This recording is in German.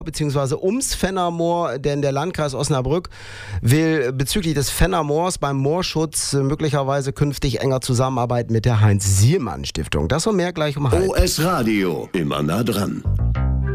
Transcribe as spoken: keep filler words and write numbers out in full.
beziehungsweise ums Fennermoor, denn der Landkreis Osnabrück will bezüglich des Fennermoors beim Moorschutz möglicherweise künftig enger zusammenarbeiten mit der Heinz-Sielmann-Stiftung. Das und mehr gleich um halb. O S Radio, immer nah dran.